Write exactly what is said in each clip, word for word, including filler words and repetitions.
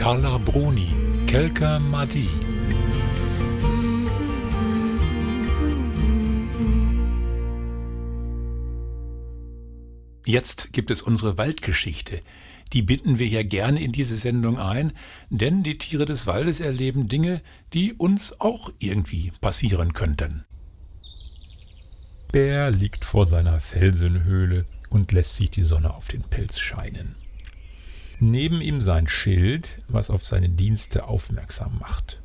Carla Bruni, Kelka Madi. Jetzt gibt es unsere Waldgeschichte. Die binden wir ja gerne in diese Sendung ein, denn die Tiere des Waldes erleben Dinge, die uns auch irgendwie passieren könnten. Bär liegt vor seiner Felsenhöhle und lässt sich die Sonne auf den Pelz scheinen. Neben ihm sein Schild, was auf seine Dienste aufmerksam macht.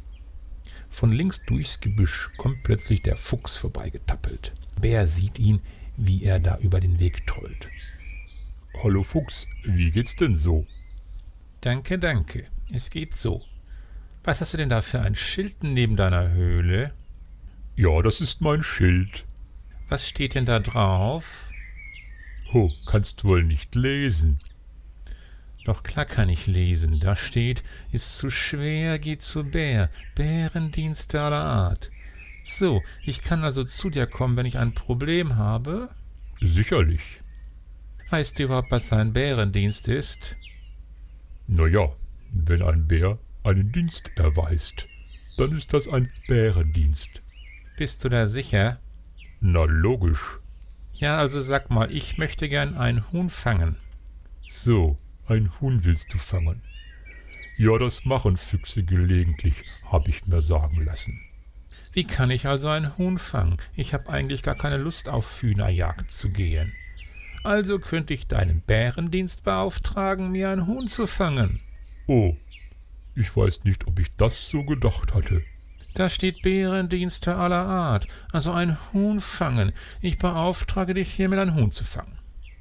Von links durchs Gebüsch kommt plötzlich der Fuchs vorbeigetappelt. Bär sieht ihn, wie er da über den Weg trollt. »Hallo Fuchs, wie geht's denn so?« »Danke, danke, es geht so. Was hast du denn da für ein Schild neben deiner Höhle?« »Ja, das ist mein Schild.« »Was steht denn da drauf?« »Oh, kannst wohl nicht lesen.« »Doch klar kann ich lesen. Da steht, ist zu schwer, geh zu Bär, Bärendienste aller Art. So, ich kann also zu dir kommen, wenn ich ein Problem habe?« »Sicherlich.« »Weißt du überhaupt, was ein Bärendienst ist?« »Na ja, wenn ein Bär einen Dienst erweist, dann ist das ein Bärendienst.« »Bist du da sicher?« »Na logisch.« »Ja, also sag mal, ich möchte gern ein Huhn fangen.« »So, ein Huhn willst du fangen?« »Ja, das machen Füchse gelegentlich, habe ich mir sagen lassen.« »Wie kann ich also ein Huhn fangen? Ich habe eigentlich gar keine Lust, auf Hühnerjagd zu gehen.« »Also könnte ich deinen Bärendienst beauftragen, mir ein Huhn zu fangen.« »Oh, ich weiß nicht, ob ich das so gedacht hatte.« »Da steht Bärendienste aller Art, also ein Huhn fangen. Ich beauftrage dich hiermit, ein Huhn zu fangen.«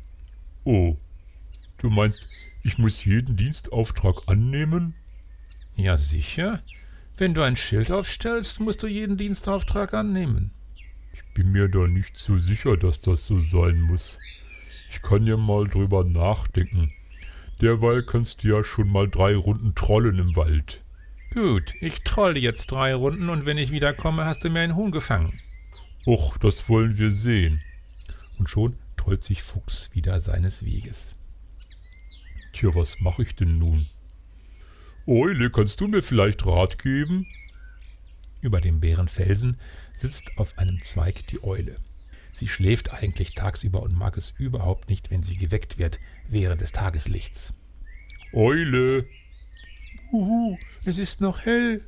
»Oh, du meinst, ich muss jeden Dienstauftrag annehmen?« »Ja, sicher. Wenn du ein Schild aufstellst, musst du jeden Dienstauftrag annehmen.« »Ich bin mir da nicht so sicher, dass das so sein muss. Ich kann ja mal drüber nachdenken. Derweil kannst du ja schon mal drei Runden trollen im Wald.« »Gut, ich trolle jetzt drei Runden und wenn ich wiederkomme, hast du mir ein Huhn gefangen.« »Och, das wollen wir sehen.« Und schon trollt sich Fuchs wieder seines Weges. »Tja, was mache ich denn nun?« »Eule, kannst du mir vielleicht Rat geben?« Über dem Bärenfelsen sitzt auf einem Zweig die Eule. Sie schläft eigentlich tagsüber und mag es überhaupt nicht, wenn sie geweckt wird während des Tageslichts. »Eule!« »Huhu, es ist noch hell.«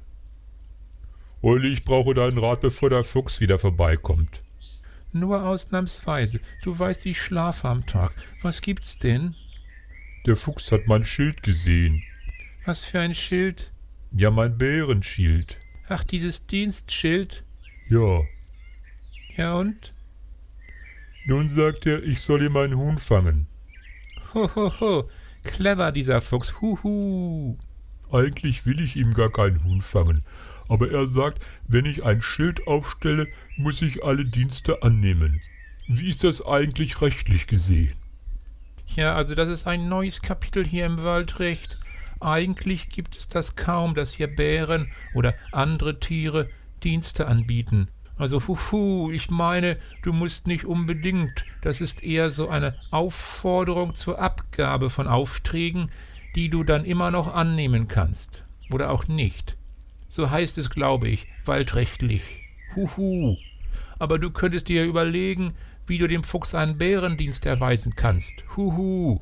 »Eule, ich brauche deinen Rat, bevor der Fuchs wieder vorbeikommt.« »Nur ausnahmsweise. Du weißt, ich schlafe am Tag. Was gibt's denn?« »Der Fuchs hat mein Schild gesehen.« »Was für ein Schild?« »Ja, mein Bärenschild.« »Ach, dieses Dienstschild?« »Ja.« »Ja und?« »Nun sagt er, ich soll ihm ein Huhn fangen.« »Ho, ho, ho, clever dieser Fuchs, huhu.« »Eigentlich will ich ihm gar kein Huhn fangen, aber er sagt, wenn ich ein Schild aufstelle, muss ich alle Dienste annehmen. Wie ist das eigentlich rechtlich gesehen?« »Ja, also das ist ein neues Kapitel hier im Waldrecht. Eigentlich gibt es das kaum, dass hier Bären oder andere Tiere Dienste anbieten. Also huhu, ich meine, du musst nicht unbedingt. Das ist eher so eine Aufforderung zur Abgabe von Aufträgen, die du dann immer noch annehmen kannst. Oder auch nicht. So heißt es, glaube ich, waldrechtlich. Huhu. Aber du könntest dir überlegen, wie du dem Fuchs einen Bärendienst erweisen kannst. Huhu.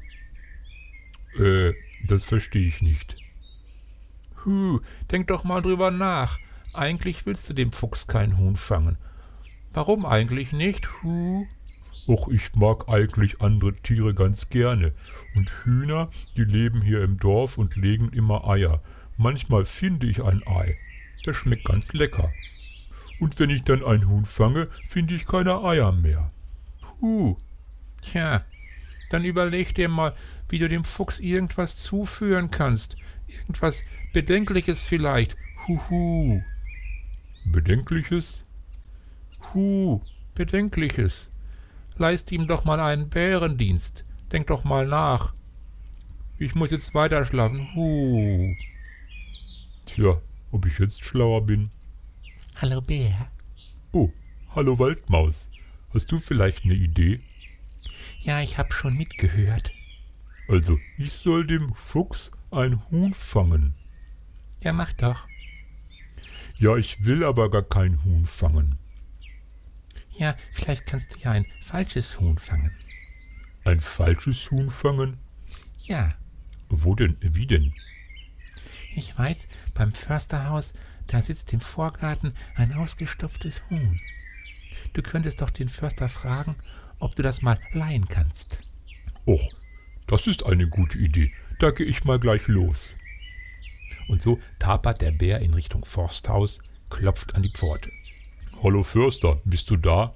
Äh, das verstehe ich nicht. Hu, denk doch mal drüber nach. Eigentlich willst du dem Fuchs kein Huhn fangen. Warum eigentlich nicht, Hu? Och, ich mag eigentlich andere Tiere ganz gerne. Und Hühner, die leben hier im Dorf und legen immer Eier. Manchmal finde ich ein Ei. Das schmeckt ganz lecker. Und wenn ich dann ein Huhn fange, finde ich keine Eier mehr. Hu. Tja, dann überleg dir mal, wie du dem Fuchs irgendwas zuführen kannst. Irgendwas Bedenkliches vielleicht. Huhu. Bedenkliches? Hu, Bedenkliches. Leist ihm doch mal einen Bärendienst. Denk doch mal nach. Ich muss jetzt weiter schlafen. Hu. Tja, ob ich jetzt schlauer bin? Hallo Bär. Oh, hallo Waldmaus. Hast du vielleicht eine Idee? Ja, ich hab schon mitgehört. Also, ich soll dem Fuchs ein Huhn fangen. Ja, mach doch. Ja, ich will aber gar kein Huhn fangen. Ja, vielleicht kannst du ja ein falsches Huhn fangen. Ein falsches Huhn fangen? Ja, Wo denn? Wie denn? ich weiß, beim Försterhaus, da sitzt im Vorgarten ein ausgestopftes Huhn. Du könntest doch den Förster fragen, ob du das mal leihen kannst. Och, das ist eine gute Idee. Da gehe ich mal gleich los. Und so tapert der Bär in Richtung Forsthaus, klopft an die Pforte. Hallo Förster, bist du da?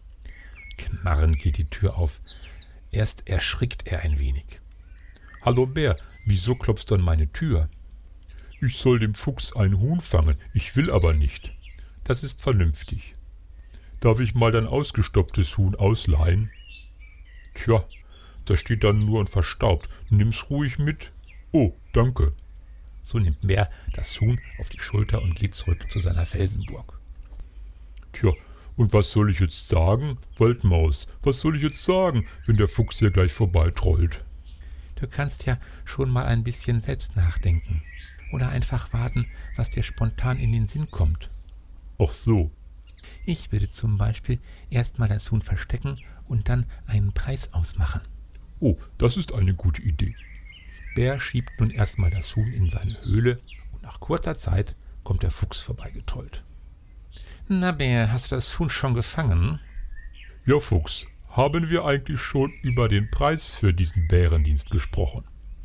Knarrend geht die Tür auf. Erst erschrickt er ein wenig. Hallo Bär, wieso klopfst du an meine Tür? Ich soll dem Fuchs ein Huhn fangen, ich will aber nicht. Das ist vernünftig. Darf ich mal dein ausgestopftes Huhn ausleihen? Tja, das steht dann nur und verstaubt. Nimm's ruhig mit. Oh, danke. So nimmt Bär das Huhn auf die Schulter und geht zurück zu seiner Felsenburg. Tja, und was soll ich jetzt sagen? Waldmaus, was soll ich jetzt sagen, wenn der Fuchs hier gleich vorbeitrollt? Du kannst ja schon mal ein bisschen selbst nachdenken. Oder einfach warten, was dir spontan in den Sinn kommt. Ach so. Ich würde zum Beispiel erst mal das Huhn verstecken und dann einen Preis ausmachen. Oh, das ist eine gute Idee. Bär schiebt nun erstmal das Huhn in seine Höhle und nach kurzer Zeit kommt der Fuchs vorbeigetrollt. Na Bär, hast du das Huhn schon gefangen? Ja, Fuchs, haben wir eigentlich schon über den Preis für diesen Bärendienst gesprochen?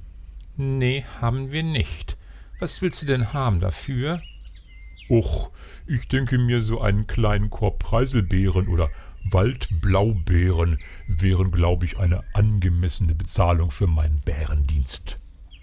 Nee, haben wir nicht. Was willst du denn haben dafür? Och, ich denke mir, so einen kleinen Korb Preiselbeeren oder Waldblaubeeren wären, glaube ich, eine angemessene Bezahlung für meinen Bärendienst.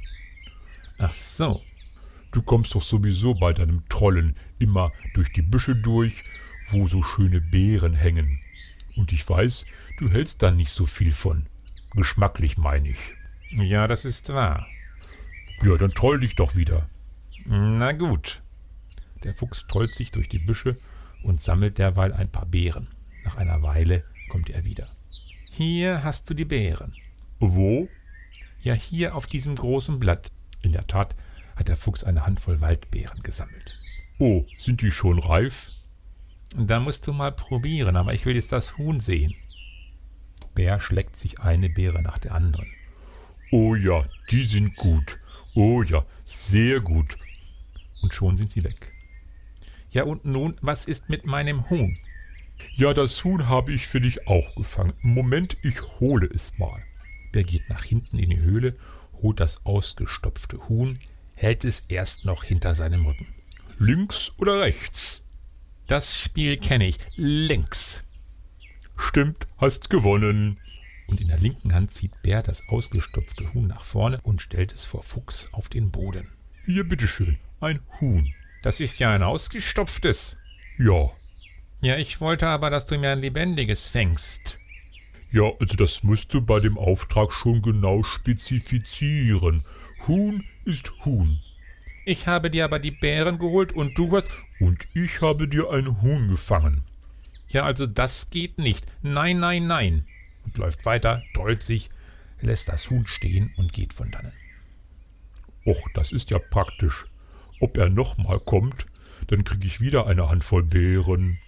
Ach so. Du kommst doch sowieso bei deinem Trollen immer durch die Büsche durch, wo so schöne Beeren hängen. Und ich weiß, du hältst da nicht so viel von. Geschmacklich meine ich. Ja, das ist wahr. Ja, dann troll dich doch wieder. Na gut. Der Fuchs trollt sich durch die Büsche und sammelt derweil ein paar Beeren. Nach einer Weile kommt er wieder. Hier hast du die Beeren. Wo? Ja, hier auf diesem großen Blatt. In der Tat hat der Fuchs eine Handvoll Waldbeeren gesammelt. Oh, sind die schon reif? Da musst du mal probieren, aber ich will jetzt das Huhn sehen. Bär schleckt sich eine Beere nach der anderen. Oh ja, die sind gut. Oh ja, sehr gut. Und schon sind sie weg. Ja, und nun, was ist mit meinem Huhn? Ja, das Huhn habe ich für dich auch gefangen. Moment, ich hole es mal. Bär geht nach hinten in die Höhle, holt das ausgestopfte Huhn, hält es erst noch hinter seinem Rücken. Links oder rechts? Das Spiel kenne ich. Links. Stimmt, hast gewonnen. Und in der linken Hand zieht Bär das ausgestopfte Huhn nach vorne und stellt es vor Fuchs auf den Boden. Hier, bitteschön, ein Huhn. Das ist ja ein ausgestopftes. Ja. Ja, ich wollte aber, dass du mir ein lebendiges fängst. Ja, also das musst du bei dem Auftrag schon genau spezifizieren. Huhn ist Huhn. Ich habe dir aber die Beeren geholt und du hast... Und ich habe dir ein Huhn gefangen. Ja, also das geht nicht. Nein, nein, nein. Und läuft weiter, trollt sich, lässt das Huhn stehen und geht von dannen. Och, das ist ja praktisch. Ob er noch mal kommt, dann kriege ich wieder eine Handvoll Beeren.